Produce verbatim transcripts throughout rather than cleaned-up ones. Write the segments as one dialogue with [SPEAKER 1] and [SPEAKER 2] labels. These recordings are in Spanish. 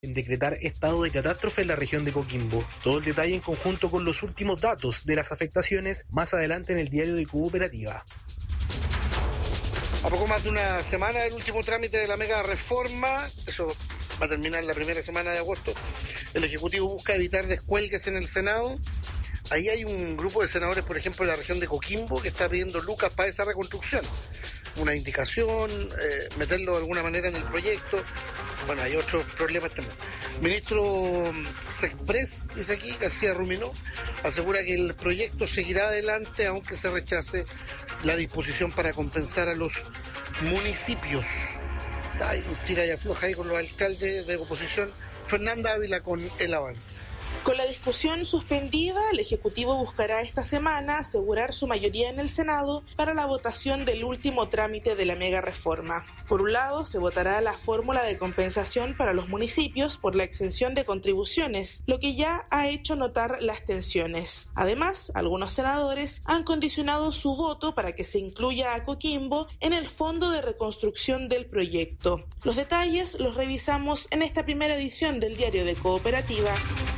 [SPEAKER 1] en decretar estado de catástrofe en la región de Coquimbo. Todo el detalle en conjunto con los últimos datos de las afectaciones más adelante en el diario de Cooperativa.
[SPEAKER 2] A poco más de una semana del último trámite de la mega reforma, eso va a terminar la primera semana de agosto, el Ejecutivo busca evitar descuelgues en el Senado. Ahí hay un grupo de senadores, por ejemplo, de la región de Coquimbo, que está pidiendo lucas para esa reconstrucción. Una indicación, eh, meterlo de alguna manera en el proyecto. Bueno, hay otros problemas también. Ministro Sexpress, dice aquí, García Ruminó, asegura que el proyecto seguirá adelante aunque se rechace la disposición para compensar a los municipios. Hay un tira y afloja ahí con los alcaldes de oposición. Fernanda Ávila con el avance.
[SPEAKER 3] Con la discusión suspendida, el Ejecutivo buscará esta semana asegurar su mayoría en el Senado para la votación del último trámite de la mega reforma. Por un lado, se votará la fórmula de compensación para los municipios por la exención de contribuciones, lo que ya ha hecho notar las tensiones. Además, algunos senadores han condicionado su voto para que se incluya a Coquimbo en el fondo de reconstrucción del proyecto. Los detalles los revisamos en esta primera edición del Diario de Cooperativa.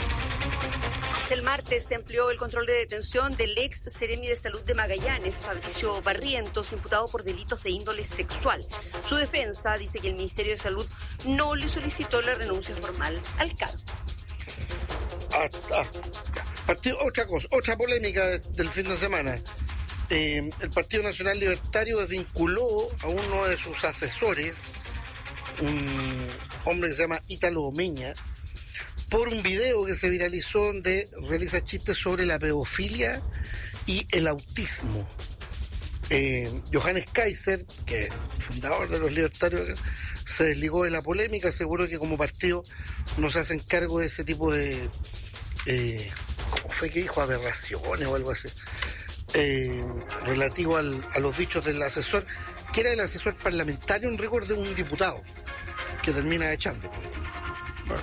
[SPEAKER 4] El martes se amplió el control de detención del ex seremi de salud de Magallanes, Fabricio Barrientos, imputado por delitos de índole sexual. Su defensa dice que el Ministerio de Salud no le solicitó la renuncia formal al cargo.
[SPEAKER 2] Ah, ah, partido, otra cosa, otra polémica de, del fin de semana. Eh, el Partido Nacional Libertario desvinculó a uno de sus asesores, un hombre que se llama Ítalo Omeña, por un video que se viralizó donde realiza chistes sobre la pedofilia y el autismo. Eh, Johannes Kaiser, que es fundador de los libertarios, se desligó de la polémica, aseguró que como partido no se hacen cargo de ese tipo de, eh, ¿cómo fue que dijo? Aberraciones o algo así, eh, relativo al, a los dichos del asesor, que era el asesor parlamentario en rigor de un diputado, que termina echando. Bueno,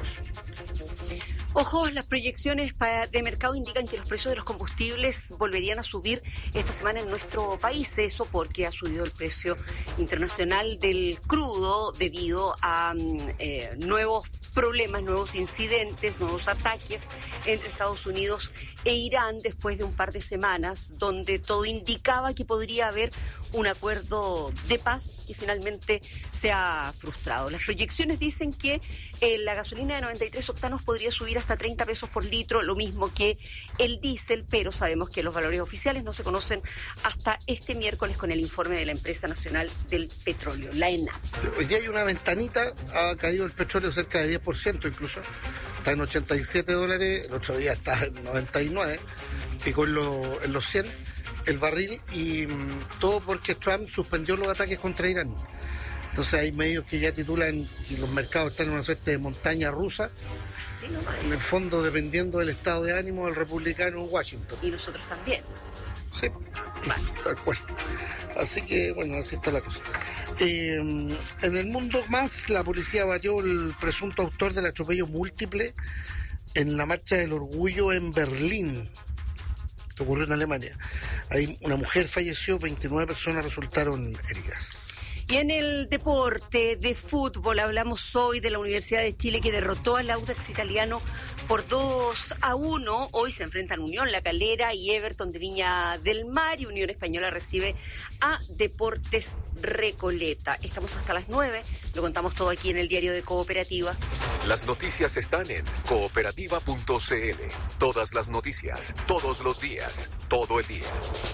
[SPEAKER 4] Ojo, las proyecciones de mercado indican que los precios de los combustibles volverían a subir esta semana en nuestro país. Eso porque ha subido el precio internacional del crudo debido a eh, nuevos problemas, nuevos incidentes, nuevos ataques entre Estados Unidos e Irán después de un par de semanas donde todo indicaba que podría haber un acuerdo de paz y finalmente se ha frustrado. Las proyecciones dicen que eh, la gasolina de noventa y tres octanos podría subir hasta treinta pesos por litro, lo mismo que el diésel, pero sabemos que los valores oficiales no se conocen hasta este miércoles con el informe de la Empresa Nacional del Petróleo, la ENAP.
[SPEAKER 2] Hoy día hay una ventanita, ha caído el petróleo cerca de diez por ciento incluso, está en ochenta y siete dólares, el otro día está en noventa y nueve, picó en, lo, en los cien el barril, y mmm, todo porque Trump suspendió los ataques contra Irán. Entonces hay medios que ya titulan que los mercados están en una suerte de montaña rusa,
[SPEAKER 4] sí, no, no.
[SPEAKER 2] En el fondo dependiendo del estado de ánimo del republicano en Washington.
[SPEAKER 4] Y nosotros también.
[SPEAKER 2] Sí, vale. Tal cual. Así que, bueno, así está la cosa. Eh, en el mundo más, la policía batió el presunto autor del atropello múltiple en la Marcha del Orgullo en Berlín, que ocurrió en Alemania. Ahí una mujer falleció, veintinueve personas resultaron heridas.
[SPEAKER 4] Y en el deporte de fútbol hablamos hoy de la Universidad de Chile que derrotó al Audax italiano por dos a uno. Hoy se enfrentan Unión La Calera y Everton de Viña del Mar, y Unión Española recibe a Deportes Recoleta. Estamos hasta las nueve, lo contamos todo aquí en el Diario de Cooperativa.
[SPEAKER 5] Las noticias están en cooperativa punto c l. Todas las noticias, todos los días, todo el día.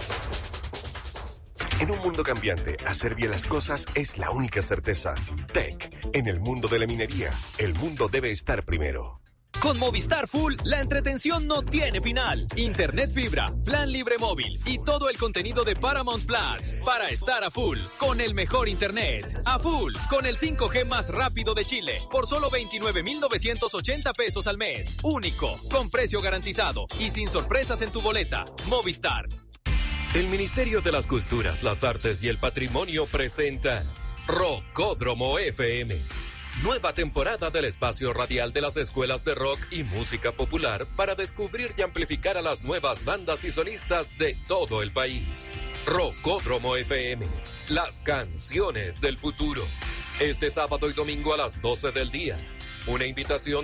[SPEAKER 5] En un mundo cambiante, hacer bien las cosas es la única certeza. Tech, en el mundo de la minería, el mundo debe estar primero.
[SPEAKER 6] Con Movistar Full, la entretención no tiene final. Internet fibra, plan libre móvil y todo el contenido de Paramount Plus para estar a full con el mejor internet. A full con el cinco G más rápido de Chile por solo veintinueve mil novecientos ochenta pesos al mes. Único, con precio garantizado y sin sorpresas en tu boleta. Movistar.
[SPEAKER 7] El Ministerio de las Culturas, las Artes y el Patrimonio presenta Rockódromo F M. Nueva temporada del espacio radial de las escuelas de rock y música popular para descubrir y amplificar a las nuevas bandas y solistas de todo el país. Rockódromo F M, las canciones del futuro. Este sábado y domingo a las doce del día. Una invitación